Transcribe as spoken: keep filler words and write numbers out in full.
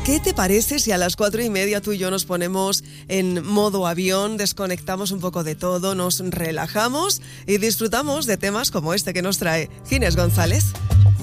¿Qué te parece si a las cuatro y media tú y yo nos ponemos en modo avión, desconectamos un poco de todo, nos relajamos y disfrutamos de temas como este que nos trae Ginés González?